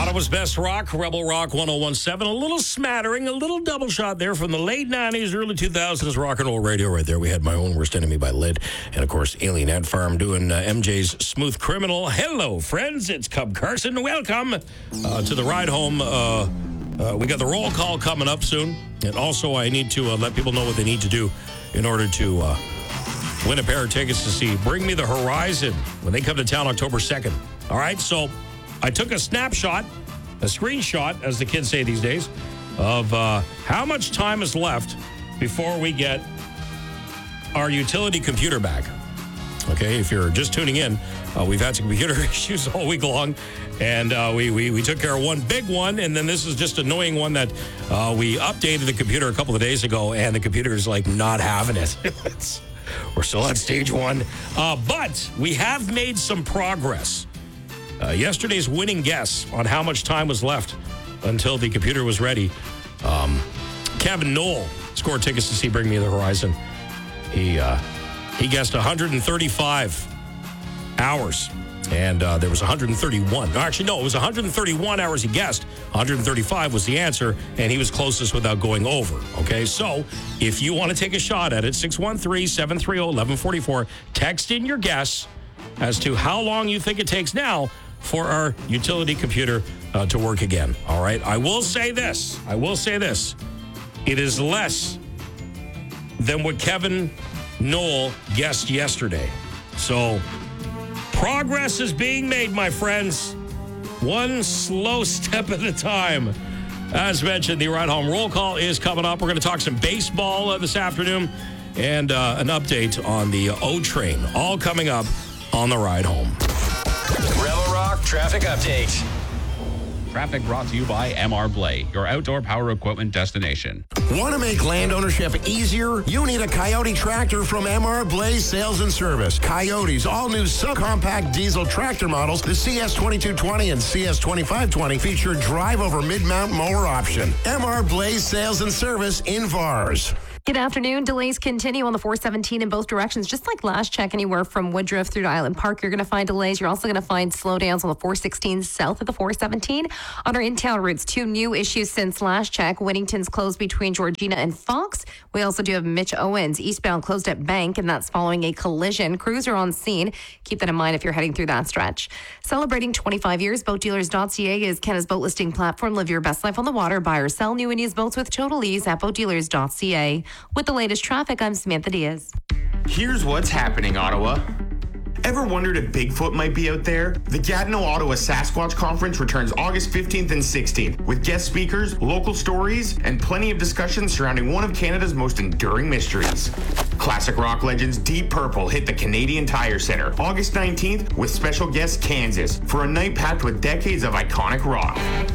Ottawa's best rock, Rebel Rock 1017. A little smattering, a little double shot there from the late 90s, early 2000s rock and roll radio right there. We had My Own Worst Enemy by Lid. And, of course, Alien Ant Farm doing MJ's Smooth Criminal. Hello, friends. It's Cub Carson. Welcome to the ride home. We got the roll call coming up soon. And also, I need to let people know what they need to do in order to win a pair of tickets to see Bring Me the Horizon when they come to town October 2nd. All right, so I took a snapshot, a screenshot, as the kids say these days, of how much time is left before we get our utility computer back. Okay, if you're just tuning in, we've had some computer issues all week long, and we took care of one big one, and then this is just an annoying one that we updated the computer a couple of days ago, and the computer is like not having it. We're still at stage one, but we have made some progress. Yesterday's winning guess on how much time was left until the computer was ready. Kevin Knoll scored tickets to see Bring Me the Horizon. He guessed 135 hours, and there was 131. Actually, no, it was 131 hours he guessed. 135 was the answer, and he was closest without going over. Okay, so if you want to take a shot at it, 613-730-1144, text in your guess as to how long you think it takes now for our utility computer to work again. All right. I will say this. It is less than what Kevin Knoll guessed yesterday. So progress is being made, my friends. One slow step at a time. As mentioned, the Ride Home roll call is coming up. We're going to talk some baseball this afternoon and an update on the O train. All coming up on the Ride Home. Rebel Rock Traffic Update. Traffic brought to you by MR Blade, your outdoor power equipment destination. Want to make land ownership easier? You need a Coyote tractor from MR Blaze Sales and Service. Coyote's all-new subcompact diesel tractor models, the CS2220 and CS2520, feature drive-over mid-mount mower option. MR Blaze Sales and Service in VARS. Good afternoon. Delays continue on the 417 in both directions. Just like last check, anywhere from Woodruff through to Island Park, you're going to find delays. You're also going to find slowdowns on the 416 south of the 417. On our in-town routes, two new issues since last check. Whittington's closed between Georgina and Fox. We also do have Mitch Owens eastbound closed at Bank, and that's following a collision. Crews are on scene. Keep that in mind if you're heading through that stretch. Celebrating 25 years, BoatDealers.ca is Canada's boat listing platform. Live your best life on the water. Buy or sell new and used boats with total ease at BoatDealers.ca. With the latest traffic, I'm Samantha Diaz. Here's what's happening, Ottawa. Ever wondered if Bigfoot might be out there? The Gatineau Ottawa Sasquatch Conference returns August 15th and 16th with guest speakers, local stories, and plenty of discussion surrounding one of Canada's most enduring mysteries. Classic rock legends Deep Purple hit the Canadian Tire Centre August 19th with special guest Kansas for a night packed with decades of iconic rock.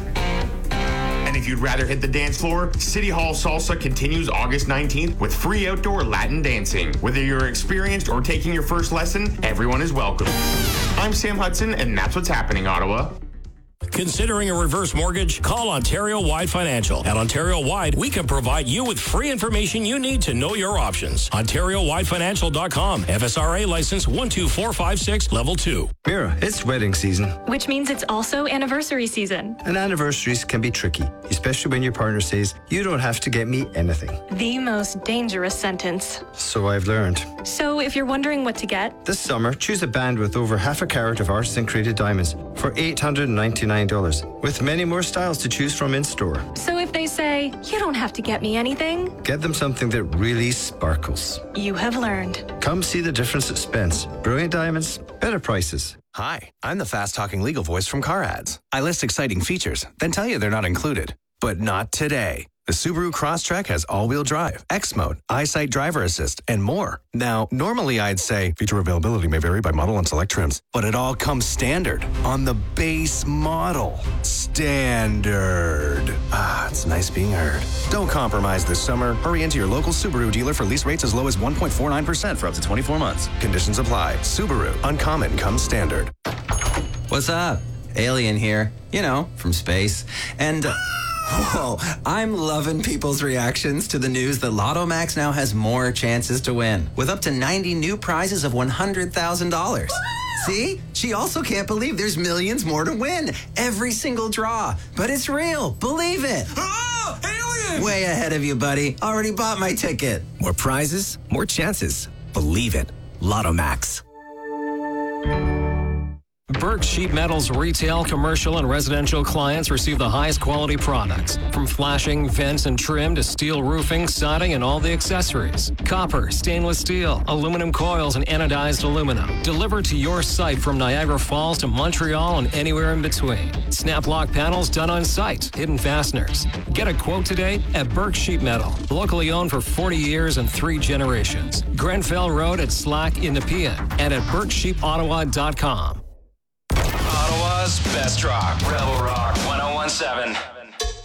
And if you'd rather hit the dance floor, City Hall Salsa continues August 19th with free outdoor Latin dancing. Whether you're experienced or taking your first lesson, everyone is welcome. I'm Sam Hudson, and that's what's happening, Ottawa. Considering a reverse mortgage? Call Ontario Wide Financial. At Ontario Wide, we can provide you with free information you need to know your options. OntarioWideFinancial.com. FSRA license 12456, level 2. Mira, it's wedding season. Which means it's also anniversary season. And anniversaries can be tricky, especially when your partner says, you don't have to get me anything. The most dangerous sentence. So I've learned. So if you're wondering what to get, this summer, choose a band with over half a carat of artisan-created diamonds for $899, with many more styles to choose from in-store. So if they say, you don't have to get me anything, get them something that really sparkles. You have learned. Come see the difference at Spence. Brilliant diamonds, better prices. Hi, I'm the fast-talking legal voice from Car Ads. I list exciting features, then tell you they're not included. But not today. The Subaru Crosstrek has all-wheel drive, X-Mode, EyeSight driver assist, and more. Now, normally I'd say feature availability may vary by model and select trims, but it all comes standard on the base model. Standard. Ah, it's nice being heard. Don't compromise this summer. Hurry into your local Subaru dealer for lease rates as low as 1.49% for up to 24 months. Conditions apply. Subaru. Uncommon comes standard. What's up? Alien here. You know, from space. And... whoa, I'm loving people's reactions to the news that Lotto Max now has more chances to win, with up to 90 new prizes of $100,000. See? She also can't believe there's millions more to win. Every single draw. But it's real. Believe it. Oh, alien! Way ahead of you, buddy. Already bought my ticket. More prizes, more chances. Believe it. Lotto Max. Burke Sheet Metal's retail, commercial, and residential clients receive the highest quality products. From flashing, vents, and trim to steel roofing, siding, and all the accessories. Copper, stainless steel, aluminum coils, and anodized aluminum. Delivered to your site from Niagara Falls to Montreal and anywhere in between. Snap lock panels done on site. Hidden fasteners. Get a quote today at Burke Sheet Metal. Locally owned for 40 years and 3 generations. Grenfell Road at Slack in Nepean and at BurkeSheepOttawa.com. Ottawa's best rock. Rebel Rock 1017.